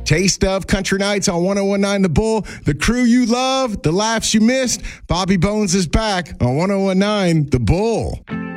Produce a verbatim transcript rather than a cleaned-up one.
Taste of Country Nights on one oh one nine The Bull. The crew you love, the laughs you missed. Bobby Bones is back on one oh one nine The Bull.